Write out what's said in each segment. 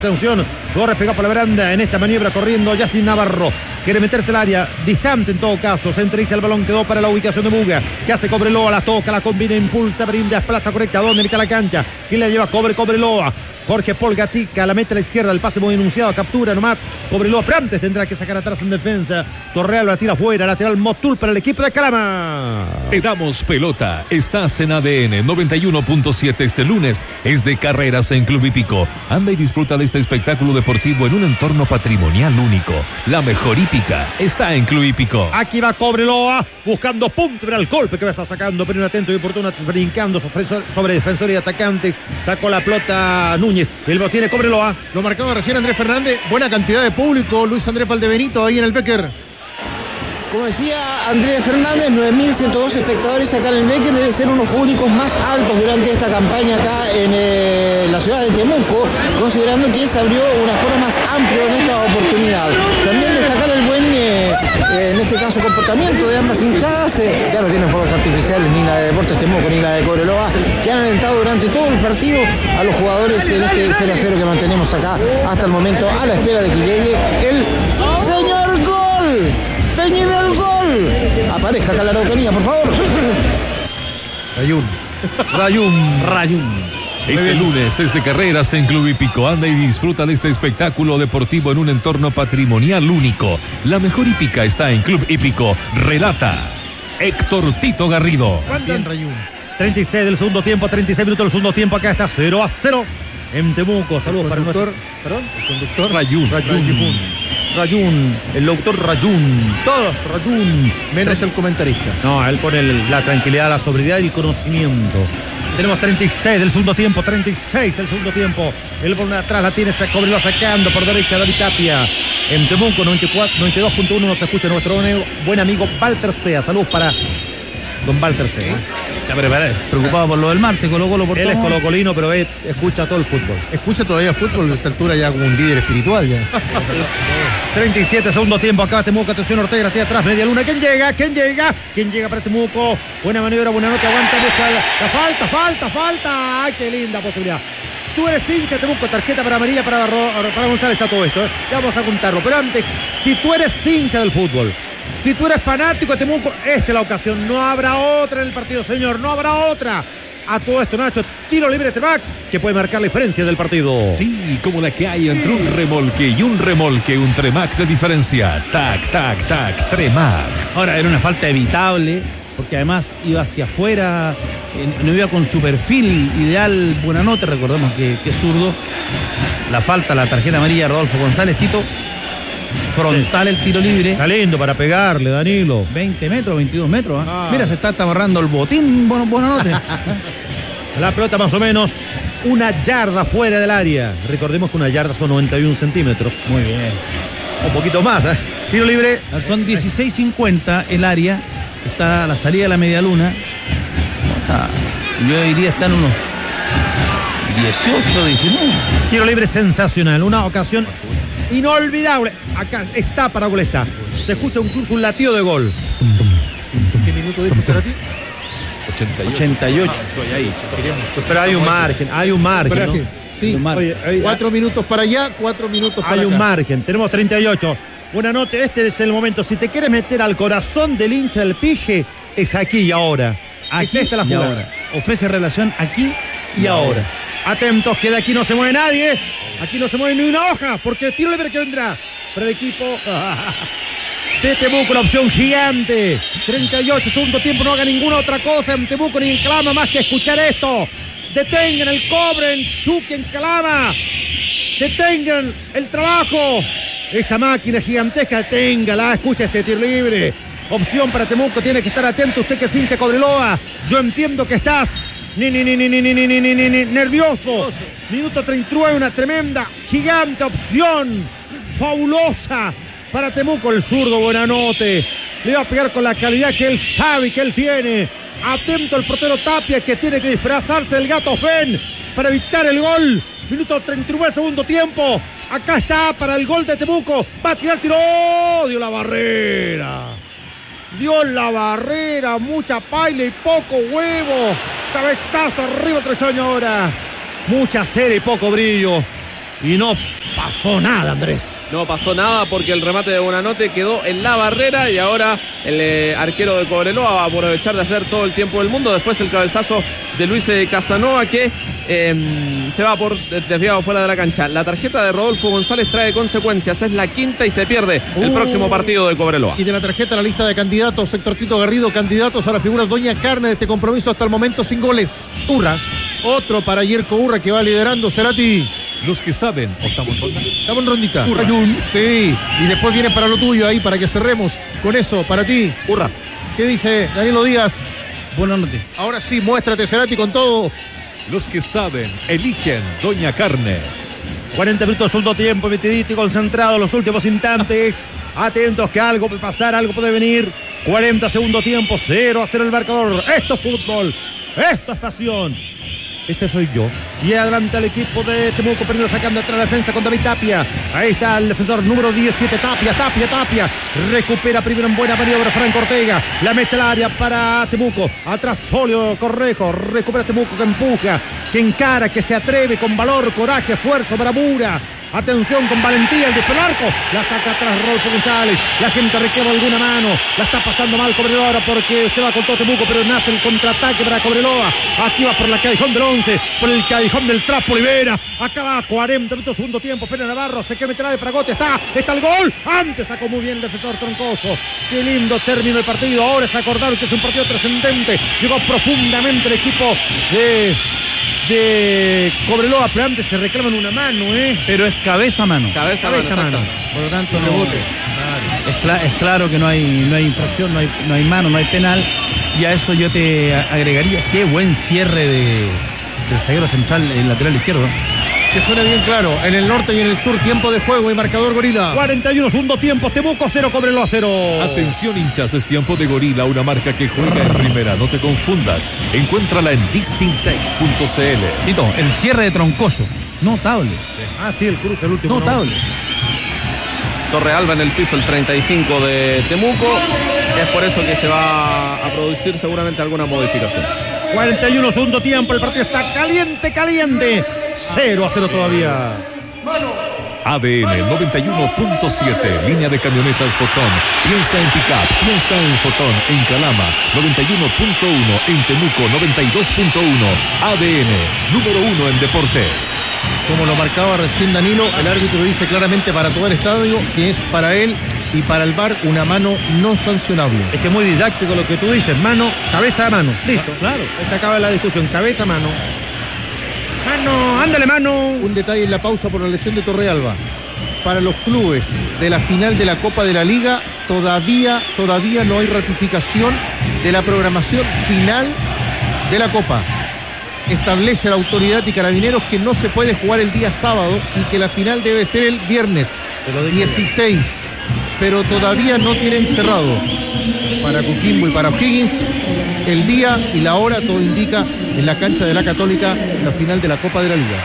Atención, Torres pega por la baranda en esta maniobra corriendo Justin Navarro. Quiere meterse al área, distante en todo caso. Centriza el balón, quedó para la ubicación de Muga. ¿Qué hace Cobreloa? La toca, la combina, impulsa, brinda, plaza correcta. ¿Dónde está la cancha? ¿Quién la lleva? Cobreloa. Jorge Paul Gatica la mete a la izquierda, el pase muy enunciado, captura nomás Cobreloa, pero antes tendrá que sacar atrás en defensa. Torreal la tira afuera, lateral Motul para el equipo de Calama. Te damos pelota, estás en ADN 91.7. Este lunes es de carreras en Club Hípico. Anda y disfruta de este espectáculo deportivo en un entorno patrimonial único. La mejor hípica está en Club Hípico. Aquí va Cobreloa buscando punto, pero el golpe que va a estar sacando, pero un atento y oportuno, brincando sobre defensor y atacantes. Sacó la pelota Núñez. El lo tiene Cobreloa. Lo marcaba recién Andrés Fernández. Buena cantidad de público. Luis Andrés Valdebenito ahí en el Becker. Como decía Andrés Fernández, 9.102 espectadores acá en el Becker. Debe ser unos públicos más altos durante esta campaña acá en la ciudad de Temuco, considerando que se abrió una forma más amplia en esta oportunidad. También destacar el buen, en este caso, comportamiento de ambas hinchadas. Ya no tienen fuegos artificiales ni la de Deportes Temuco ni la de Cobreloa, que han alentado durante todo el partido a los jugadores en este 0-0 que mantenemos acá hasta el momento, a la espera de que llegue el señor gol. Peñi del gol. Aparezca acá la Araucanía, por favor. Rayún. Este lunes es de carreras en Club Hípico. Anda y disfruta de este espectáculo deportivo en un entorno patrimonial único. La mejor hípica está en Club Hípico. Relata Héctor Tito Garrido. Bien, Rayún. 36 del segundo tiempo, 36 minutos del segundo tiempo. Acá está 0-0 en Temuco. Saludos para nuestro... ¿Perdón? El conductor. Rayún, el doctor Rayún, todos Rayún. Menos el comentarista. No, él pone la tranquilidad, la sobriedad y el conocimiento. Tenemos 36 del segundo tiempo, 36 del segundo tiempo. El balón atrás la tiene Cobreloa sacando por derecha David Tapia. En Temuco 92.1 nos escucha nuestro buen amigo Walter Sea. Saludos para don Walter Sea. Está preocupado por lo del martes, Colo-Colo por él todo. Es colocolino, pero escucha todo el fútbol. Escucha todavía fútbol a esta altura ya como un líder espiritual ya. 37 segundo tiempo, acá Temuco, atención Ortega, hacia atrás, media luna. ¿Quién llega para Temuco? Buena maniobra, buena nota, aguanta, busca la falta. Ay, qué linda posibilidad. Tú eres hincha de Temuco, tarjeta para María, para González a todo esto. Ya vamos a contarlo, pero antes, si tú eres hincha del fútbol, si tú eres fanático de Temuco, esta es la ocasión. No habrá otra en el partido, señor. No habrá otra. A todo esto, Nacho, tiro libre Tremac, que puede marcar la diferencia del partido. Sí, como la que hay entre un remolque y un remolque, un Tremac de diferencia. Tac, Tremac. Ahora, era una falta evitable, porque además iba hacia afuera, no iba con su perfil ideal. Buenanote, recordemos que es zurdo. La falta, la tarjeta amarilla, Rodolfo González, Tito. Frontal el tiro libre. Está lindo para pegarle, Danilo. 20 metros, 22 metros. Mira, se está amarrando el botín. Buenanote. La pelota más o menos una yarda fuera del área. Recordemos que una yarda son 91 centímetros. Muy bien. Un poquito más, ¿eh? Tiro libre. Son 16.50 el área. Está a la salida de la media luna. Yo diría están unos 18, 19. Tiro libre sensacional. Una ocasión inolvidable. Acá está para gol está. Se escucha incluso un latido de gol. ¿Qué minuto dijo Cerati? 88. Estoy ahí. Pero hay un margen, ¿no? Sí, Oye, 4 minutos para allá, 4 minutos para hay acá. un margen. Tenemos 38. Buena nota, este es el momento. Si te quieres meter al corazón del hincha del Pije, es aquí y ahora. Aquí es esta la y jugada. ahora. Ofrece relación aquí Y ahora. Atentos, que de aquí no se mueve nadie. Aquí no se mueve ni una hoja, porque el tiro libre que vendrá para el equipo de Temuco, la opción gigante. 38, segundo tiempo, no haga ninguna otra cosa en Temuco ni en Calama más que escuchar esto. Detengan el cobre en Chuque, en Calama. Detengan el trabajo. Esa máquina gigantesca, deténgala, escucha este tiro libre. Opción para Temuco, tiene que estar atento usted que es hincha Cobreloa. Yo entiendo que estás nervioso. Minuto 39, una tremenda, gigante opción. Fabulosa para Temuco, el zurdo Buenanote. Le va a pegar con la calidad que él sabe y que él tiene. Atento el portero Tapia, que tiene que disfrazarse del gato Ben para evitar el gol. Minuto 39, segundo tiempo. Acá está para el gol de Temuco. Va a tirar, tiró. Dio la barrera. Mucha paila y poco huevo. Cabezazo arriba, Tresoño ahora. Mucha cera y poco brillo. Y no pasó nada, Andrés. No pasó nada porque el remate de Buenanote quedó en la barrera y ahora el arquero de Cobreloa va a aprovechar de hacer todo el tiempo del mundo. Después el cabezazo de Luis Casanova que se va por desviado fuera de la cancha. La tarjeta de Rodolfo González trae consecuencias. Es la quinta y se pierde el próximo partido de Cobreloa. Y de la tarjeta la lista de candidatos, sector Tito Garrido, candidatos a la figura Doña Carne de este compromiso hasta el momento sin goles. Urra. Otro para Yerko Urra que va liderando, Cerati. Los que saben, o estamos en ronda. Estamos en rondita. Urra. Sí, y después viene para lo tuyo ahí, para que cerremos con eso, para ti. Urra. ¿Qué dice Danilo Díaz? Buenas noches. Ahora sí, muéstrate, Cerati, con todo. Los que saben, eligen Doña Carne. 40 minutos, segundo tiempo, metidito y concentrado los últimos instantes. Atentos que algo puede pasar, algo puede venir. 40 segundo tiempo, 0-0 el marcador. Esto es fútbol, esto es pasión. Este soy yo. Y adelante el equipo de Temuco, primero sacando atrás la defensa con David Tapia. Ahí está el defensor número 17, Tapia. Recupera primero en buena maniobra Franco Ortega. La mete al área para Temuco. Atrás Solio Correjo. Recupera Temuco que empuja, que encara, que se atreve con valor, coraje, esfuerzo, bravura. Atención con valentía el disparo al arco. La saca atrás Rodolfo González. La gente requiere alguna mano. La está pasando mal Cobreloa porque se va con todo Temuco, pero nace el contraataque para Cobreloa. Aquí va por la callejón del 11, por el callejón del Trapo Olivera. Acaba 40 minutos segundo tiempo. Pena Navarro, se quiere meter de Pragote. Está el gol. Antes sacó muy bien el defensor Troncoso. Qué lindo término el partido. Ahora se acordaron que es un partido trascendente. Llegó profundamente el equipo de Cobreloa, pero antes se reclaman una mano, Pero es cabeza a mano. Cabeza a mano. Por lo tanto, no, Rebote. es claro que no hay infracción, no hay mano, no hay penal. Y a eso yo te agregaría, qué buen cierre del zaguero central, el lateral izquierdo. Que suene bien claro. En el norte y en el sur, tiempo de juego y marcador Gorila. 41 segundo tiempo, Temuco 0, Cobreloa 0. Atención hinchas, es tiempo de Gorila, una marca que juega en primera, no te confundas. Encuéntrala en distinct.cl. Tito, el cierre de Troncoso, notable. Sí, el cruce, el último. Notable. Torrealba en el piso, el 35 de Temuco. Es por eso que se va a producir seguramente alguna modificación. 41 segundo tiempo, el partido está caliente. 0-0 todavía. ADN 91.7, línea de camionetas Fotón. Piensa en pick-up, piensa en Fotón, en Calama 91.1, en Temuco 92.1. ADN, número 1 en deportes. Como lo marcaba recién Danilo, el árbitro dice claramente para todo el estadio que es para él y para el VAR una mano no sancionable. Es que es muy didáctico lo que tú dices, mano, cabeza a mano. Listo, claro. Se acaba la discusión, cabeza a mano. Mano, ándale mano. Un detalle en la pausa por la lesión de Torrealba. Para los clubes de la final de la Copa de la Liga, todavía no hay ratificación de la programación final de la Copa. Establece la autoridad y Carabineros que no se puede jugar el día sábado y que la final debe ser el viernes 16. Pero todavía no tienen cerrado para Coquimbo y para O'Higgins el día y la hora, todo indica en la cancha de la Católica, la final de la Copa de la Liga.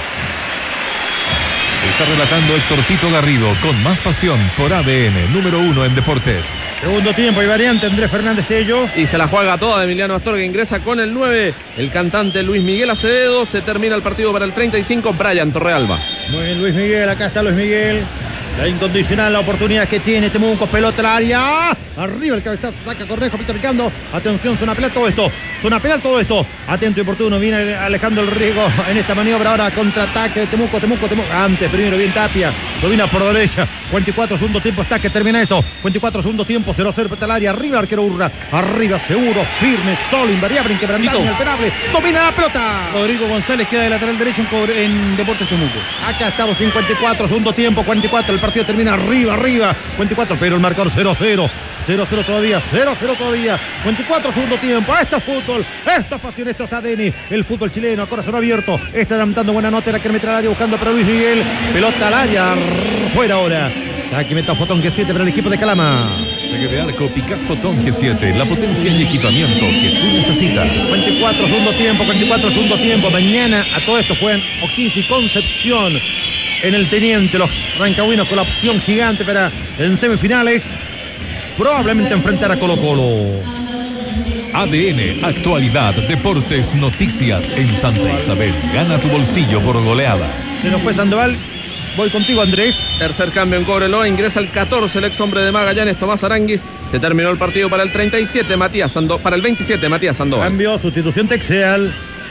Está relatando Héctor Tito Garrido con más pasión por ADN, número 1 en deportes. Segundo tiempo y variante, Andrés Fernández Tello. Y se la juega toda Emiliano Astorga, ingresa con el 9, el cantante Luis Miguel Acevedo. Se termina el partido para el 35, Brian Torrealba. Muy bien, Luis Miguel, acá está Luis Miguel. La incondicional, la oportunidad que tiene Temuco, pelota al área. Arriba el cabezazo, saca Cornejo, pita picando. Atención, zona penal todo esto. Zona penal todo esto. Atento y oportuno, viene alejando el riesgo en esta maniobra. Ahora contraataque de Temuco. Antes, primero bien Tapia. Lo vino por derecha. 44 segundo tiempo está que termina esto. 44 segundo tiempo, 0-0 pelota al área. Arriba el arquero Urra. Arriba seguro, firme, solo, invariable, inquebrantable, inalterable. Domina la pelota. Rodrigo González queda de lateral derecho en Deportes Temuco. Acá estamos, 54 segundo tiempo, 44. El partido termina arriba. 54, pero el marcador 0-0. 0-0 todavía, 0-0 todavía. 24 segundo tiempo. Esto es fútbol, esto es pasión, esto es ADN. El fútbol chileno a corazón abierto. Está dando buena nota, la que meter al área buscando para Luis Miguel. Pelota al área, fuera ahora. Aquí meta Fotón G7 para el equipo de Calama. Saque de arco, Pickup Fotón G7, la potencia y equipamiento que tú necesitas. 24 segundo tiempo. Mañana a todo esto juegan O'Higgins y Concepción en el Teniente. Los rancagüinos con la opción gigante para en semifinales probablemente enfrentar a Colo-Colo. ADN, actualidad, deportes, noticias en Santa Isabel. Gana tu bolsillo por goleada. Se nos fue Sandoval. Voy contigo, Andrés. Tercer cambio en Cobreloa, ingresa el 14, el ex hombre de Magallanes, Tomás Aranguis. Se terminó el partido para el 37, para el 27, Matías Sandoval. Cambio, sustitución Texeal.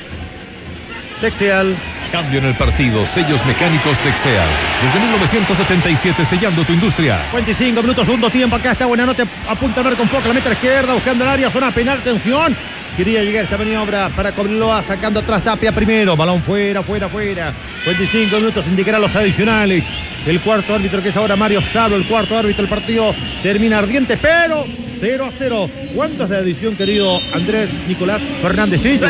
Cambio en el partido, sellos mecánicos Texeal. Desde 1987 sellando tu industria. 25 minutos, segundo tiempo. Acá está Buenanote, apunta al mar con foco, la meta a la izquierda, buscando el área, zona penal, tensión. Quería llegar esta maniobra para Cobreloa, sacando atrás Tapia primero. Balón fuera. 25 minutos, indicará los adicionales. El cuarto árbitro, que es ahora Mario Sablo, el cuarto árbitro. El partido termina ardiente, pero 0-0. ¿Cuántos de adición, querido Andrés Nicolás Fernández Tito?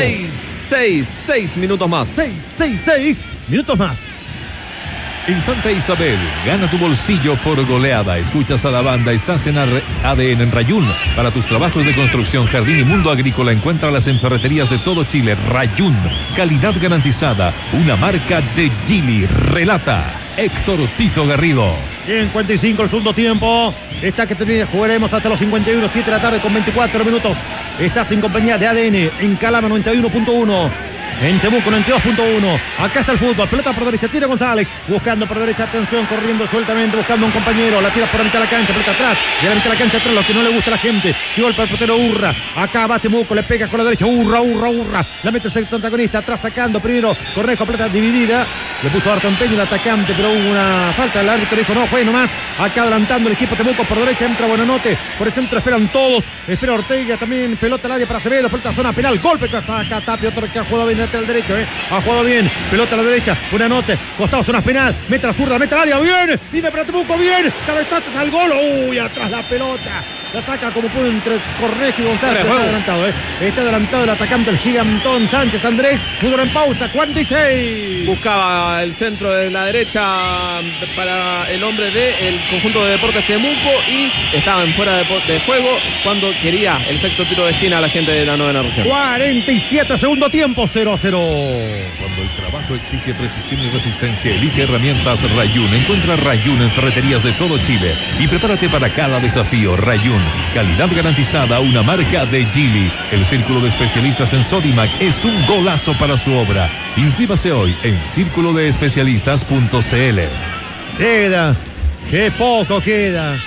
6 minutos más. 6 minutos más. En Santa Isabel, gana tu bolsillo por goleada. Escuchas a la banda, estás en ADN en Rayún. Para tus trabajos de construcción, jardín y mundo agrícola, encuéntralas en ferreterías de todo Chile. Rayún, calidad garantizada. Una marca de Gili. Relata Héctor Tito Garrido. 55 el segundo tiempo. Esta que termina, jugaremos hasta los 51, 7 de la tarde con 24 minutos. Estás en compañía de ADN en Calama 91.1. En Temuco 92.1. Acá está el fútbol. Pelota por derecha. Tira González. Buscando por derecha. Atención. Corriendo sueltamente. Buscando un compañero. La tira por la mitad de la cancha. Pelota atrás. De la mitad de la cancha atrás. Lo que no le gusta a la gente. Que golpe al portero Urra. Acá va Temuco. Le pega con la derecha. Urra. La mete el sector antagonista. Atrás sacando. Primero Cornejo. Pelota dividida. Le puso harto empeño el atacante. Pero hubo una falta. El árbitro dijo no, juegue nomás. Acá adelantando el equipo Temuco. Por derecha entra Buenanote. Por el centro esperan todos. Espera Ortega. También pelota al área para Acevedo. Pelota zona penal. Golpe que saca Tapia. Otro que ha jugado bien al derecho. Ha jugado bien, pelota a la derecha, Buenanote, costado zona penal, mete la zurda, mete al área, bien, viene para Temuco, bien, cabezazo al gol, atrás la pelota, la saca como puede entre Cornejo y González, está adelantado el atacante, el gigantón Sánchez Andrés, fútbol en pausa, 46. Buscaba el centro de la derecha para el hombre del conjunto de Deportes Temuco y estaban fuera de juego cuando quería el sexto tiro de esquina a la gente de la novena región. 47 segundo tiempo, 0-0. Cuando el trabajo exige precisión y resistencia, elige herramientas Rayún. Encuentra Rayún en ferreterías de todo Chile y prepárate para cada desafío. Rayún, calidad garantizada, una marca de Gili. El círculo de especialistas en Sodimac es un golazo para su obra. Inscríbase hoy en circulodeespecialistas.cl. Queda, qué poco queda.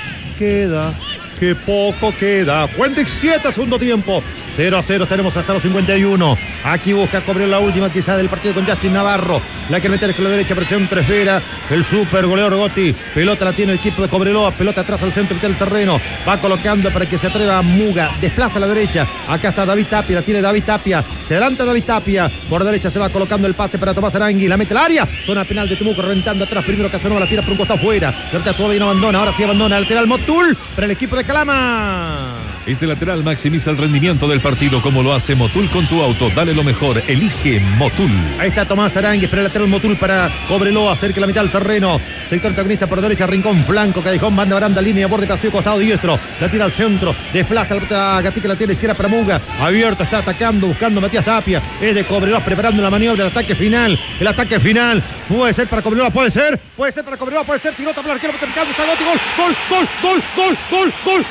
Qué poco queda. 47 segundo tiempo. 0-0, tenemos hasta los 51. Aquí busca cobrar la última quizá del partido con Justin Navarro. La que meter con la derecha, presión Tresvera. El super goleador Gotti. Pelota la tiene el equipo de Cobreloa. Pelota atrás al centro del terreno. Va colocando para que se atreva Muga. Desplaza a la derecha. Acá está David Tapia. La tiene David Tapia. Se adelanta David Tapia. Por derecha se va colocando el pase para Tomás Arangui. La mete al área. Zona penal de Temuco. Reventando atrás. Primero Casanova. La tira por un costado fuera. La verdad todavía no abandona. Ahora sí abandona. Lateral Motul para el equipo de Calama. Este lateral maximiza el rendimiento del partido como lo hace Motul con tu auto. Dale lo mejor, elige Motul. Ahí está Tomás Aránguiz, pero el lateral Motul para Cobreloa, cerca la mitad del terreno. Sector antagonista por derecha, rincón, flanco, callejón, banda, baranda, línea, borde, paseo, costado diestro. La tira al centro, desplaza la Gatica, la tira izquierda para Muga. Abierto, está atacando, buscando Matías Tapia. Es de Cobreloa, preparando la maniobra, el ataque final. Puede ser para Cobreloa, puede ser para Cobreloa, puede ser. Tirota para el arquero, picando, está Gotti, gol.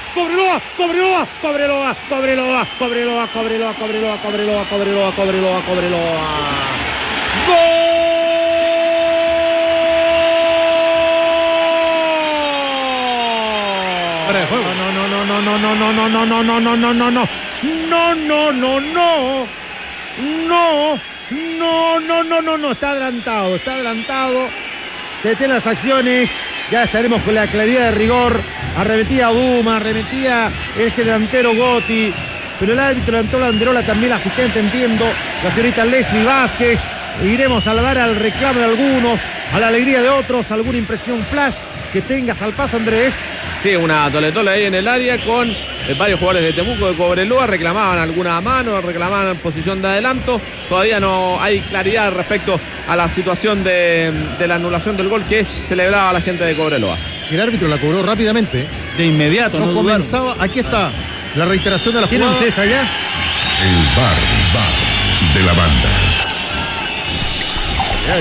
Cobreloa. ¡Gol! No, está adelantado. Se tienen las acciones. Ya estaremos con la claridad de rigor. Arremetía Duma, arremetía este delantero Gotti. Pero el árbitro levantó la banderola, también el asistente, entiendo. La señorita Leslie Vázquez. Iremos a salvar al reclamo de algunos, a la alegría de otros. ¿Alguna impresión flash que tengas al paso, Andrés? Sí, una toletola ahí en el área con varios jugadores de Temuco, de Cobreloa. Reclamaban alguna mano, reclamaban posición de adelanto. Todavía no hay claridad respecto a la situación de la anulación del gol que celebraba la gente de Cobreloa. El árbitro la cobró rápidamente. De inmediato. No comenzaba. Aquí está la reiteración de la jugada. ¿Tienen ustedes allá? El bar de la banda. Ya.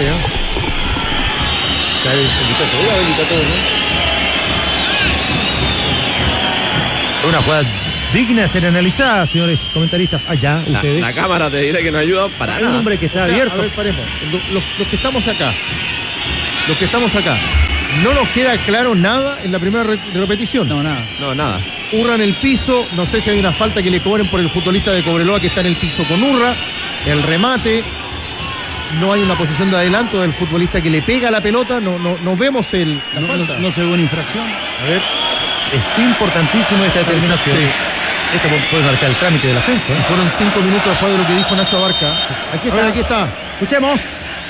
Una jugada digna de ser analizada, señores comentaristas. Allá, ustedes. La cámara te diré que no ayuda para Hay nada. un hombre que está abierto. A ver, paremos. Los que estamos acá. los que estamos acá, no nos queda claro nada en la primera repetición. No, nada. No, nada. Urra en el piso, no sé si hay una falta que le cobren por el futbolista de Cobreloa que está en el piso con Urra. El remate, no hay una posición de adelanto del futbolista que le pega la pelota, no vemos la falta. No se ve una infracción. A ver, Es importantísimo esta determinación. sí. Esto puede marcar el trámite del ascenso. Fueron 5 minutos después de lo que dijo Nacho Abarca. Aquí A ver, está. aquí está. Escuchemos.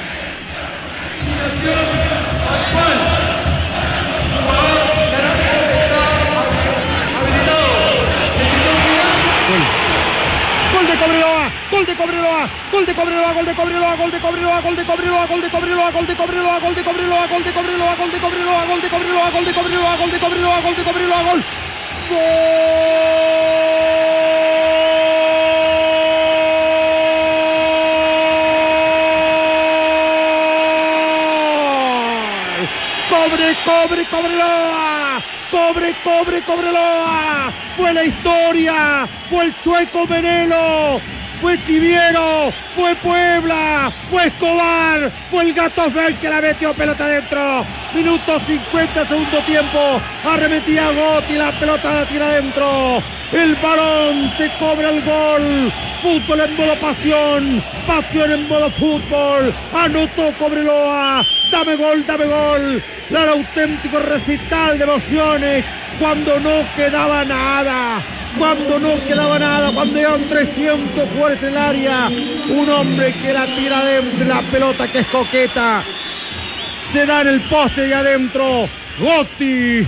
Gol de Cobreloa, gol de Cobreloa, gol de Cobreloa, gol de Cobreloa, gol de Cobreloa, gol de Cobreloa, gol de Cobreloa, gol de Cobreloa, gol de Cobreloa, gol de Cobreloa, gol de Cobreloa, gol de Cobreloa, gol de Cobreloa, gol de Cobreloa, gol de Cobreloa, gol. Cobreloa, Cobreloa, fue la historia, fue el Chueco Menelo, fue Siviero, fue Puebla, fue Escobar, fue el Gato Fel que la metió pelota adentro. Minuto 50, segundo tiempo, arremetía Gotti, la pelota la tira adentro. El balón se cobra el gol. Fútbol en modo pasión, pasión en modo fútbol. Anotó Cobreloa. Dame gol, dame gol. Era el auténtico recital de emociones cuando no quedaba nada. Cuando llevan 300 jugadores en el área. Un hombre que la tira adentro, la pelota que es coqueta. Se da en el poste de adentro. Gotti.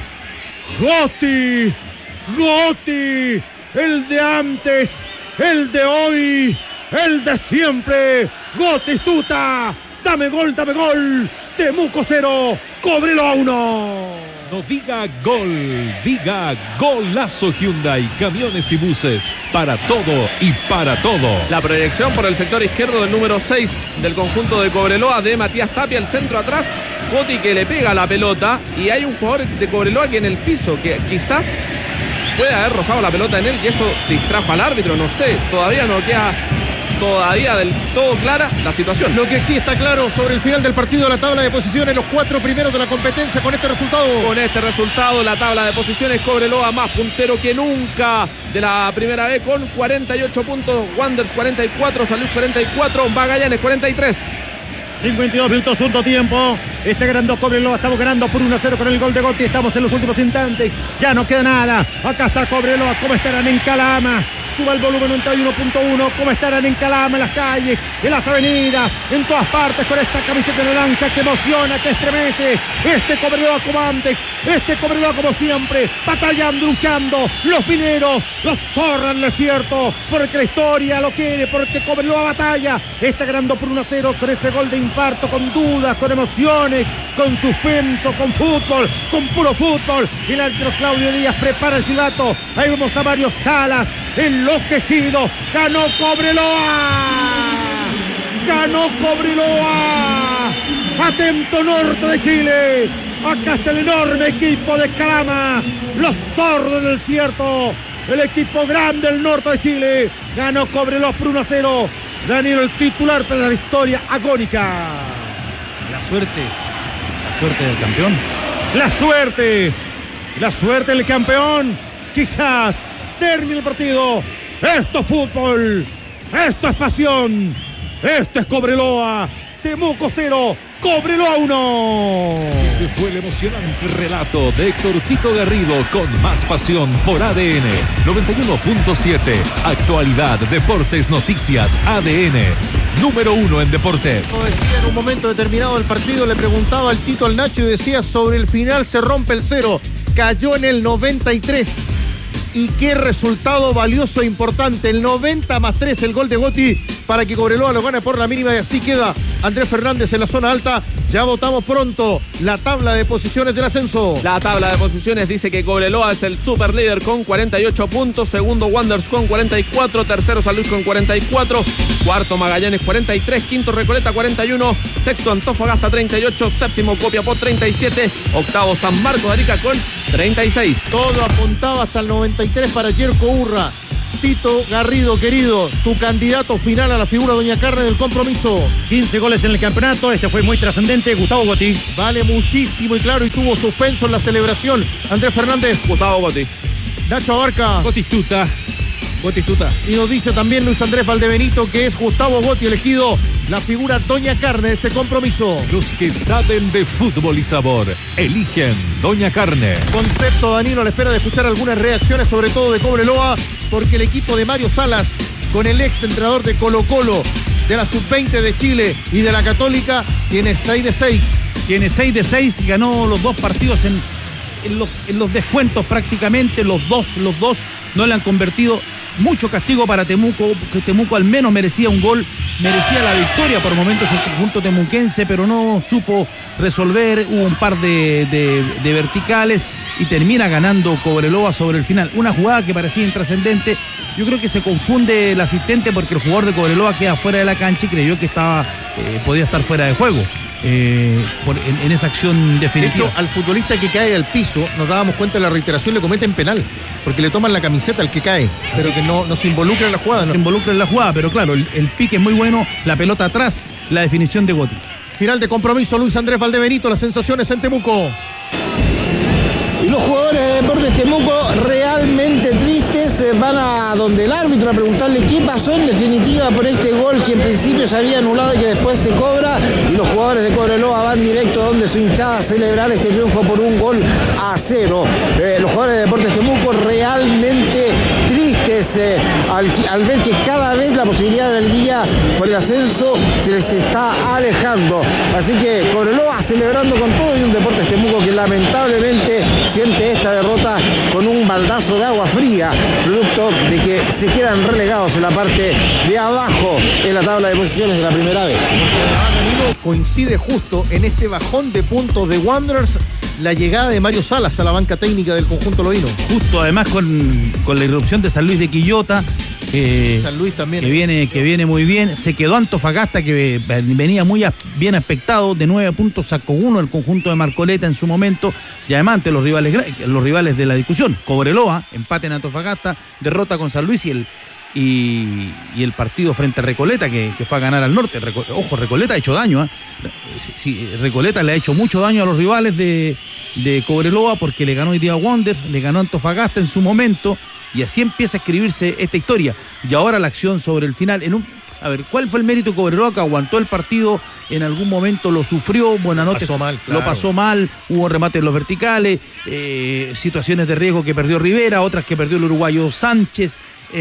El de antes, el de hoy, el de siempre. Gotti Stuta. Dame gol. Temuco 0, Cobreloa 1. No diga gol, diga golazo Hyundai, camiones y buses, para todo y para todo. La proyección por el sector izquierdo del número 6 del conjunto de Cobreloa, de Matías Tapia, el centro atrás, Gotti que le pega la pelota, y hay un jugador de Cobreloa que en el piso, que quizás puede haber rozado la pelota en él y eso distrajo al árbitro, no sé, todavía no queda del todo clara la situación. Lo que sí está claro sobre el final del partido, la tabla de posiciones, los 4 primeros de la competencia con este resultado. Con este resultado, la tabla de posiciones, Cobreloa más puntero que nunca de la primera B con 48 puntos, Wanderers 44, San Luis 44, Magallanes 43. 52 minutos, segundo tiempo. Este ganando Cobreloa, estamos ganando por 1-0 con el gol de Gotti. Estamos en los últimos instantes. Ya no queda nada. Acá está Cobreloa. ¿Cómo estarán en Calama? Suba el volumen 91.1. ¿Cómo estarán en Calama, en las calles, en las avenidas, en todas partes con esta camiseta naranja que emociona, que estremece? Este Cobreloa como antes, este Cobreloa como siempre, batallando, luchando. Los mineros, los zorran el desierto, porque la historia lo quiere, porque Cobreloa batalla. Está ganando por 1-0 con ese gol de infarto, con dudas, con emociones, con suspenso, con fútbol, con puro fútbol. Y el árbitro Claudio Díaz prepara el silbato. Ahí vemos a Mario Salas, enloquecido. Ganó Cobreloa. Atento norte de Chile. Acá está el enorme equipo de Calama, los zorros del desierto, el equipo grande del norte de Chile. Ganó Cobreloa por 1-0. Danilo, el titular para la victoria agónica. La suerte del campeón. La suerte del campeón. Quizás termine el partido. Esto es fútbol. Esto es pasión. Esto es Cobreloa. Temuco 0, Cobreloa 1. Ese fue el emocionante relato de Héctor Tito Garrido con más pasión por ADN 91.7. Actualidad, deportes, noticias, ADN. Número 1 en deportes. Como decía en un momento determinado del partido, le preguntaba al Tito al Nacho y decía: sobre el final se rompe el 0. Cayó en el 93. Y qué resultado valioso e importante. El 90+3, el gol de Gotti para que Cobreloa lo gane por la mínima. Y así queda Andrés Fernández en la zona alta. Ya votamos pronto la tabla de posiciones del ascenso. La tabla de posiciones dice que Cobreloa es el super líder con 48 puntos. Segundo Wanderers con 44. Tercero San Luis con 44. Cuarto Magallanes 43. Quinto Recoleta 41. Sexto Antofagasta 38. Séptimo Copiapó 37. Octavo San Marcos de Arica con 36. Todo apuntaba hasta el 93 para Jerko Urra. Tito Garrido, querido, tu candidato final a la figura Doña Carne del compromiso. 15 goles en el campeonato, este fue muy trascendente. Gustavo Gotti. Vale muchísimo y claro, y tuvo suspenso en la celebración. Andrés Fernández. Gustavo Gotti. Nacho Abarca. Gotistuta. Y nos dice también Luis Andrés Valdebenito que es Gustavo Gotti elegido la figura Doña Carne de este compromiso. Los que saben de fútbol y sabor eligen Doña Carne. Concepto, Danilo, a la espera de escuchar algunas reacciones, sobre todo de Cobreloa, porque el equipo de Mario Salas, con el ex entrenador de Colo-Colo, de la Sub-20 de Chile y de la Católica, tiene 6 de 6. Tiene 6 de 6, ganó los 2 partidos en los descuentos prácticamente, los dos no le han convertido. Mucho castigo para Temuco, que Temuco al menos merecía un gol, merecía la victoria por momentos el conjunto temuquense, pero no supo resolver. Hubo un par de verticales y termina ganando Cobreloa sobre el final. Una jugada que parecía intrascendente. Yo creo que se confunde el asistente porque el jugador de Cobreloa queda fuera de la cancha y creyó que podía estar fuera de juego. En esa acción definitiva. De hecho, al futbolista que cae al piso, nos dábamos cuenta de la reiteración, le cometen penal, porque le toman la camiseta al que cae, pero que no se involucra en la jugada. Se involucra en la jugada, pero claro, el pique es muy bueno, la pelota atrás, la definición de Gotti. Final de compromiso, Luis Andrés Valdebenito, las sensaciones en Temuco. Y los jugadores de Deportes Temuco realmente tristes van a donde el árbitro a preguntarle qué pasó en definitiva por este gol que en principio se había anulado y que después se cobra, y los jugadores de Cobreloa van directo donde su hinchada a celebrar este triunfo por 1-0. Los jugadores de Deportes Temuco realmente tristes al ver que cada vez la posibilidad de la liguilla por el ascenso se les está alejando. Así que Cobreloa celebrando con todo, y un Deportes Temuco que lamentablemente siente esta derrota con un baldazo de agua fría, producto de que se quedan relegados en la parte de abajo en la tabla de posiciones de la primera vez. Coincide justo en este bajón de puntos de Wanderers la llegada de Mario Salas a la banca técnica del conjunto loíno. Justo además con la irrupción de San Luis de Quillota. San Luis también. Que viene muy bien. Se quedó Antofagasta, que venía muy bien aspectado. De 9 puntos sacó 1 el conjunto de Marcoleta en su momento. Y además ante los rivales de la discusión. Cobreloa, empate en Antofagasta, derrota con San Luis y el partido frente a Recoleta, que fue a ganar al norte. Ojo, Recoleta ha hecho daño. Sí, Recoleta le ha hecho mucho daño a los rivales de Cobreloa, porque le ganó hoy día a Wanderers, le ganó a Antofagasta en su momento. Y así empieza a escribirse esta historia. Y ahora la acción sobre el final. A ver, ¿cuál fue el mérito de Cobreloa? Que aguantó el partido, en algún momento lo sufrió, Buenanote lo pasó mal, hubo remates en los verticales, situaciones de riesgo que perdió Rivera, otras que perdió el uruguayo Sánchez,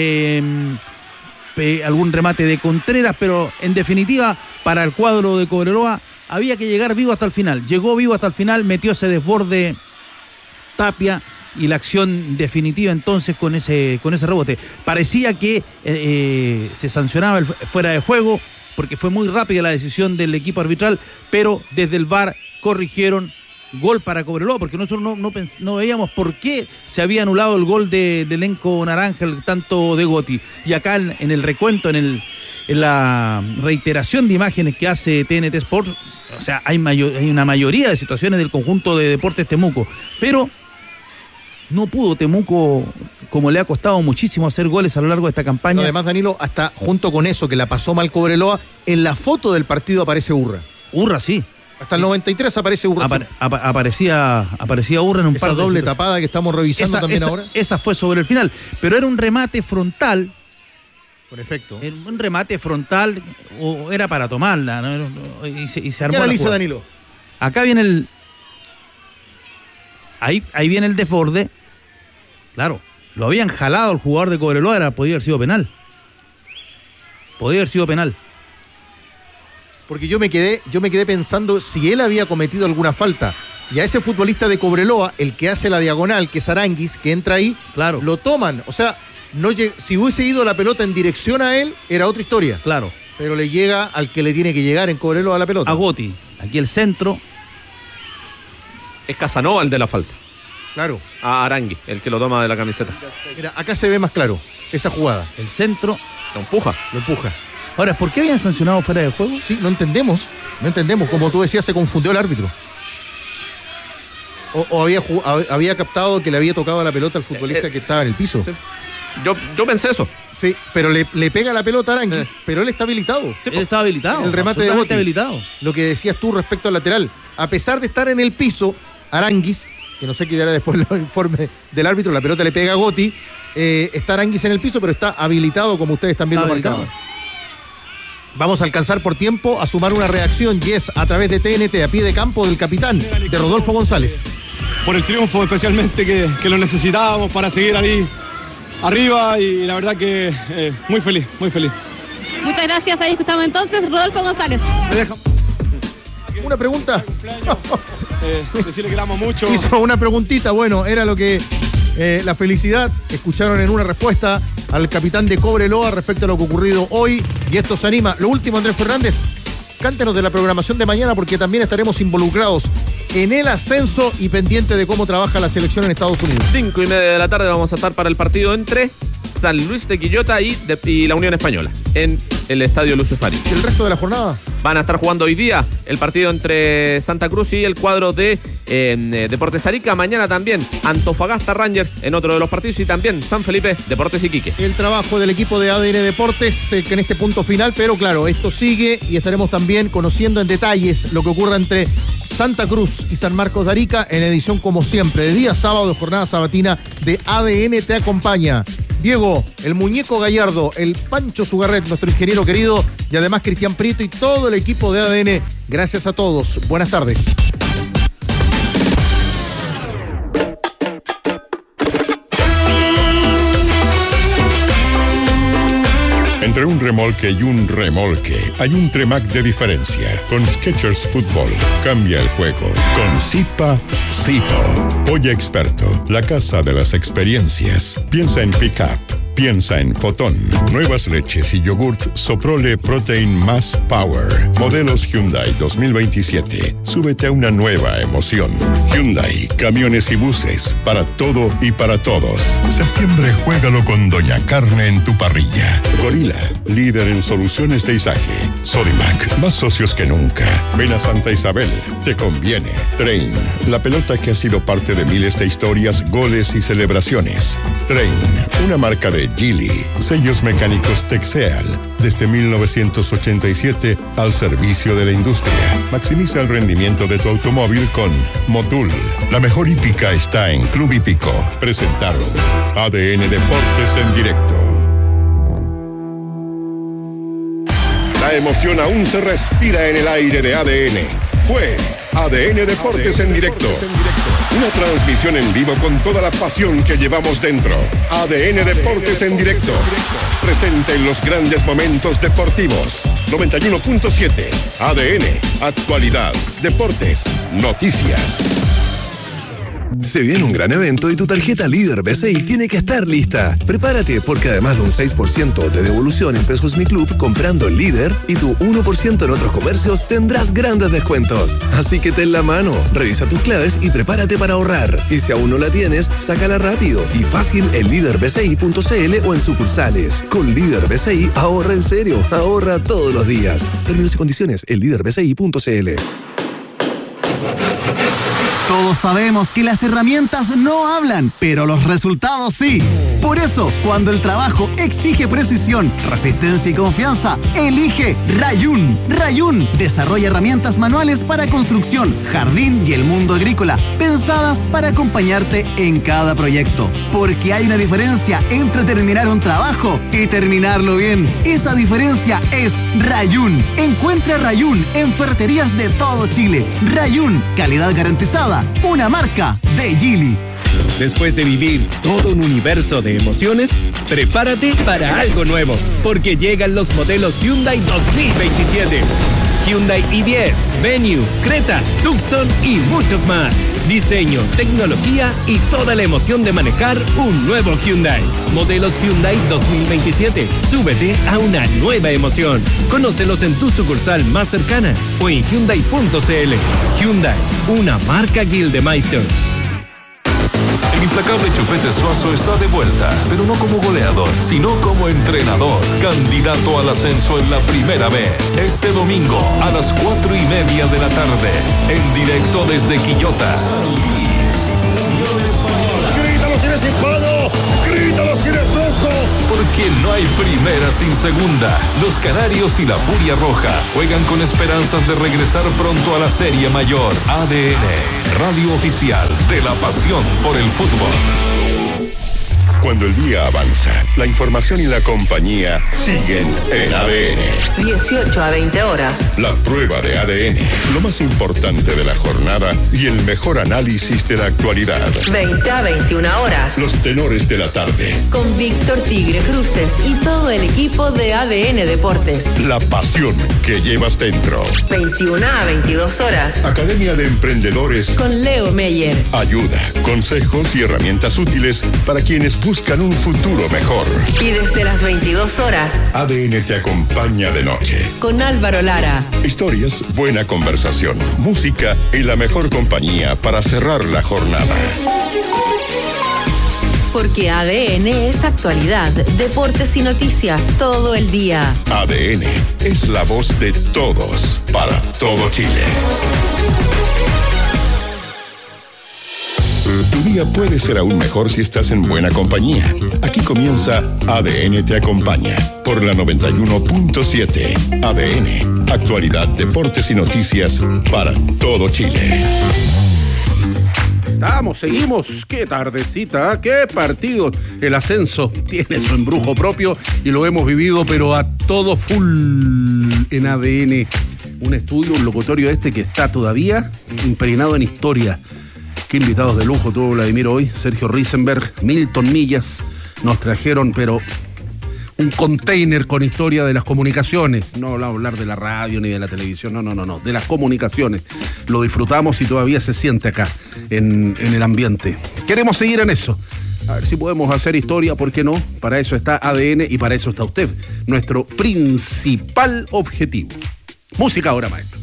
algún remate de Contreras, pero en definitiva, para el cuadro de Cobreloa había que llegar vivo hasta el final. Llegó vivo hasta el final, metió ese desborde Tapia, y la acción definitiva entonces con ese rebote. Parecía que se sancionaba el fuera de juego, porque fue muy rápida la decisión del equipo arbitral, pero desde el VAR corrigieron gol para Cobreloa, porque nosotros no veíamos por qué se había anulado el gol del elenco naranja, el tanto de Gotti. Y acá en el recuento, en la reiteración de imágenes que hace TNT Sports, o sea, hay una mayoría de situaciones del conjunto de Deportes Temuco, pero no pudo Temuco, como le ha costado muchísimo hacer goles a lo largo de esta campaña. No, además, Danilo, hasta junto con eso, que la pasó mal Cobreloa, en la foto del partido aparece Urra. Urra, sí. Hasta el 93 aparece Urra. Aparecía Urra en un par de doble tapada que estamos revisando también ahora. Esa fue sobre el final, pero era un remate frontal. Con efecto. Un remate frontal, o era para tomarla, ¿no? Y se armó. ¿Qué analiza, Danilo? Acá viene Ahí viene el desborde. Claro, lo habían jalado al jugador de Cobreloa, podía haber sido penal. Porque yo me quedé pensando si él había cometido alguna falta. Y a ese futbolista de Cobreloa, el que hace la diagonal, que es Aranguis, que entra ahí, claro, lo toman. O sea, si hubiese ido la pelota en dirección a él, era otra historia. Claro. Pero le llega al que le tiene que llegar en Cobreloa la pelota. A Gotti. Aquí el centro. Es Casanova el de la falta. Claro. A Arangui, el que lo toma de la camiseta. Mira, acá se ve más claro esa jugada. El centro. Lo empuja. Ahora, ¿por qué habían sancionado fuera de juego? Sí, no entendemos. Como tú decías, se confundió el árbitro. O había captado que le había tocado la pelota al futbolista que estaba en el piso. Sí. Yo pensé eso. Sí, pero le pega la pelota a Aranguis, pero él está habilitado. Él está habilitado. El remate de Gotti. Habilitado. Lo que decías tú respecto al lateral. A pesar de estar en el piso, Aranguis, que no sé qué dará después el informe del árbitro, la pelota le pega a Gotti, está Aranguis en el piso, pero está habilitado, como ustedes también lo marcaban. Vamos a alcanzar por tiempo a sumar una reacción, y es a través de TNT, a pie de campo del capitán, de Rodolfo González. Por el triunfo especialmente que lo necesitábamos para seguir ahí arriba, y la verdad que muy feliz, muy feliz. Muchas gracias, ahí escuchamos entonces Rodolfo González. ¿Una pregunta? Decirle que la amo mucho. Hizo una preguntita, bueno, era lo que la felicidad. Escucharon en una respuesta al capitán de Cobreloa respecto a lo que ha ocurrido hoy, y esto se anima. Lo último, Andrés Fernández, cántenos de la programación de mañana, porque también estaremos involucrados en el ascenso y pendiente de cómo trabaja la selección en Estados Unidos. 5:30 de la tarde vamos a estar para el partido entre San Luis de Quillota y la Unión Española en el estadio Lucio Fari. ¿Y el resto de la jornada? Van a estar jugando hoy día el partido entre Santa Cruz y el cuadro de Deportes Arica. Mañana también Antofagasta Rangers en otro de los partidos, y también San Felipe Deportes Iquique. El trabajo del equipo de ADN Deportes que en este punto final, pero claro, esto sigue y estaremos también conociendo en detalles lo que ocurra entre Santa Cruz y San Marcos de Arica en edición, como siempre, de día sábado de jornada sabatina de ADN te acompaña Diego, el Muñeco Gallardo, el Pancho Sugarret, nuestro ingeniero querido, y además Cristian Prieto y todo el equipo de ADN. Gracias a todos. Buenas tardes. Entre un remolque y un remolque hay un Tremac de diferencia. Con Skechers Fútbol cambia el juego. Con Zipa, Zipo. Pollo Experto, la casa de las experiencias. Piensa en Pickup. Piensa en Fotón. Nuevas leches y yogurt Soprole Protein Más Power. Modelos Hyundai 2027. Súbete a una nueva emoción. Hyundai, camiones y buses. Para todo y para todos. Septiembre, juégalo con Doña Carne en tu parrilla. Gorila, líder en soluciones de izaje. Sodimac, más socios que nunca. Ven a Santa Isabel, te conviene. Train, la pelota que ha sido parte de miles de historias, goles y celebraciones. Train, una marca de Geely. Sellos mecánicos Texeal, desde 1987 al servicio de la industria. Maximiza el rendimiento de tu automóvil con Motul. La mejor hípica está en Club Hípico. Presentaron ADN Deportes en directo. La emoción aún se respira en el aire de ADN. Fue ADN Deportes en directo. Una transmisión en vivo con toda la pasión que llevamos dentro. ADN Deportes en directo. Presente en los grandes momentos deportivos. 91.7. ADN. Actualidad. Deportes. Noticias. Se viene un gran evento y tu tarjeta Líder BCI tiene que estar lista. Prepárate, porque además de un 6% de devolución en Pesos Mi Club comprando en Líder y tu 1% en otros comercios, tendrás grandes descuentos. Así que ten la mano, revisa tus claves y prepárate para ahorrar. Y si aún no la tienes, sácala rápido y fácil en líderbci.cl o en sucursales. Con Líder BCI, ahorra en serio, ahorra todos los días. Términos y condiciones en líderbci.cl. Todos sabemos que las herramientas no hablan, pero los resultados sí. Por eso, cuando el trabajo exige precisión, resistencia y confianza, elige Rayun. Rayun desarrolla herramientas manuales para construcción, jardín y el mundo agrícola, pensadas para acompañarte en cada proyecto. Porque hay una diferencia entre terminar un trabajo y terminarlo bien. Esa diferencia es Rayun. Encuentra Rayun en ferreterías de todo Chile. Rayun, calidad garantizada. Una marca de Geely. Después de vivir todo un universo de emociones, prepárate para algo nuevo, porque llegan los modelos Hyundai 2027. Hyundai i10, Venue, Creta, Tucson y muchos más. Diseño, tecnología y toda la emoción de manejar un nuevo Hyundai. Modelos Hyundai 2027. Súbete a una nueva emoción. Conócelos en tu sucursal más cercana o en Hyundai.cl. Hyundai, una marca Gildemeister. El implacable Chupete Suazo está de vuelta, pero no como goleador, sino como entrenador, candidato al ascenso en la Primera B. Este domingo a las 4:30 de la tarde, en directo desde Quillota. ¡Grítalo si eres hispano! ¡Grítalo si eres rojo! Porque no hay primera sin segunda. Los Canarios y la Furia Roja juegan con esperanzas de regresar pronto a la Serie Mayor. ADN, radio oficial de la pasión por el fútbol. Cuando el día avanza, la información y la compañía siguen en ADN. 18 a 20 horas. La prueba de ADN, lo más importante de la jornada y el mejor análisis de la actualidad. 20 a 21 horas. Los tenores de la tarde. Con Víctor Tigre Cruces y todo el equipo de ADN Deportes. La pasión que llevas dentro. 21 a 22 horas. Academia de Emprendedores. Con Leo Meyer. Ayuda, consejos y herramientas útiles para quienes buscan un futuro mejor. Y desde las 22 horas. ADN te acompaña de noche. Con Álvaro Lara. Historias, buena conversación, música y la mejor compañía para cerrar la jornada. Porque ADN es actualidad, deportes y noticias todo el día. ADN es la voz de todos para todo Chile. Tu día puede ser aún mejor si estás en buena compañía. Aquí comienza ADN te acompaña por la 91.7. ADN, actualidad, deportes y noticias para todo Chile. Seguimos, qué tardecita, qué partido. El ascenso tiene su embrujo propio y lo hemos vivido, pero a todo full en ADN. Un estudio, un locutorio que está todavía impregnado en historia. Qué invitados de lujo tuvo Vladimir hoy. Sergio Risenberg, Milton Millas. Nos trajeron, pero un container con historia de las comunicaciones. No vamos a hablar de la radio ni de la televisión, no. De las comunicaciones. Lo disfrutamos y todavía se siente acá en el ambiente. Queremos seguir en eso. A ver si podemos hacer historia, ¿por qué no? Para eso está ADN y para eso está usted. Nuestro principal objetivo. Música ahora, maestro.